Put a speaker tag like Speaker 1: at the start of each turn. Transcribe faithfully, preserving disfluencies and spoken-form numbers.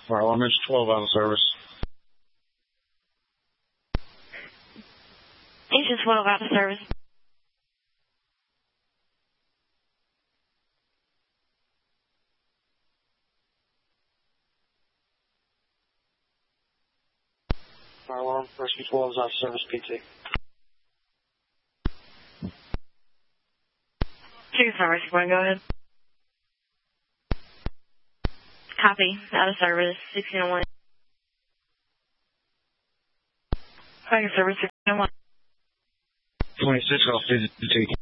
Speaker 1: Fire alarm is twelve out of service.
Speaker 2: Engine twelve out of service.
Speaker 1: Fire alarm, rescue twelve is out of service, P T.
Speaker 2: Two fire rescue one, go ahead. Copy, out of service, sixteen oh one. Fire service, sixteen oh one.
Speaker 1: twenty-six off P T.